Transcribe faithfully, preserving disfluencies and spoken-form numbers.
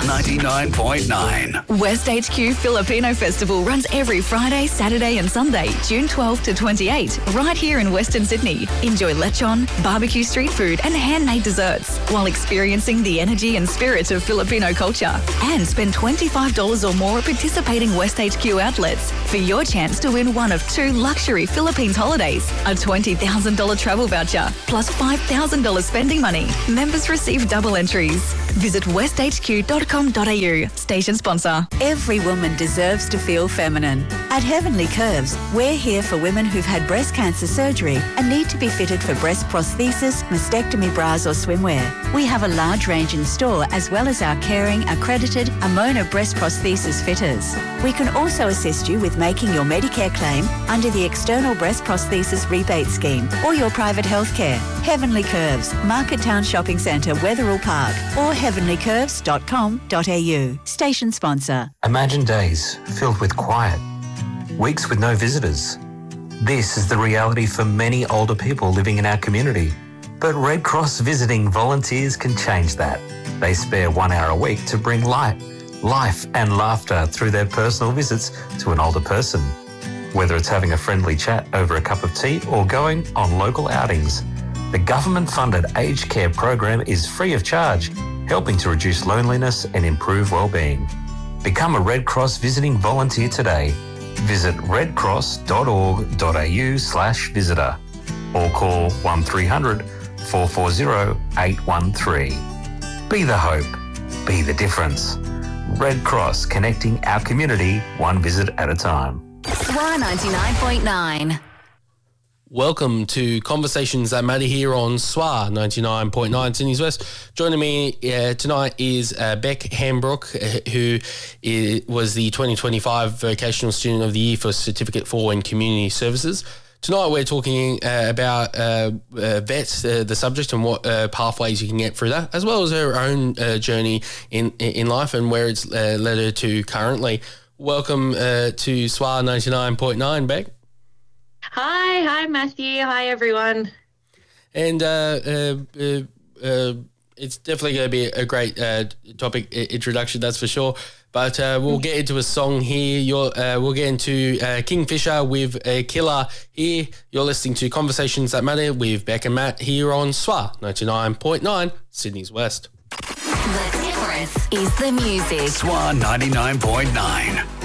ninety-nine point nine. West H Q Filipino Festival runs every Friday, Saturday and Sunday, June twelfth to twenty-eighth, right here in Western Sydney. Enjoy lechon, barbecue street food and handmade desserts while experiencing the energy and spirit of Filipino culture. And spend twenty-five dollars or more at participating West H Q outlets for your chance to win one of two luxury Philippines holidays, a twenty thousand dollars travel voucher, plus five thousand dollars spending money. Members receive double entries. Visit west h q dot com dot a u. Station sponsor. Every woman deserves to feel feminine. At Heavenly Curves, we're here for women who've had breast cancer surgery and need to be fitted for breast prosthesis, mastectomy bras or swimwear. We have a large range in store as well as our caring, accredited Amona breast prosthesis fitters. We can also assist you with making your Medicare claim under the External Breast Prosthesis Rebate Scheme or your private health care. Heavenly Curves, Market Town Shopping Centre, Wetherill Park or heavenly curves dot com dot a u. Station sponsor. Imagine days filled with quiet, weeks with no visitors. This is the reality for many older people living in our community. But Red Cross visiting volunteers can change that. They spare one hour a week to bring light, life and laughter through their personal visits to an older person. Whether it's having a friendly chat over a cup of tea or going on local outings, the government-funded aged care program is free of charge, helping to reduce loneliness and improve well-being. Become a Red Cross visiting volunteer today. Visit redcross.org.au slash visitor or call one three hundred, four four zero, eight one three. Be the hope. Be the difference. Red Cross, connecting our community one visit at a time. S W A ninety-nine point nine. Welcome to Conversations That Matter here on S W A ninety-nine point nine Sydney's West. Joining me uh, tonight is uh, Beck Hambrook, uh, who is, was the twenty twenty-five Vocational Student of the Year for Certificate four in Community Services. Tonight we're talking uh, about uh, uh, VET, uh, the subject, and what uh, pathways you can get through that, as well as her own uh, journey in in life and where it's uh, led her to currently. Welcome uh, to S W A ninety-nine point nine, Beck. Hi, hi Matthew, hi everyone. And uh, uh, uh, uh, it's definitely going to be a great uh, topic introduction, that's for sure. But uh, we'll get into a song here. You're, uh, we'll get into uh, Kingfisher with a Killer here. You're listening to Conversations That Matter with Beck and Matt here on S W A ninety-nine point nine Sydney's West. The difference is the music. S W A ninety-nine point nine.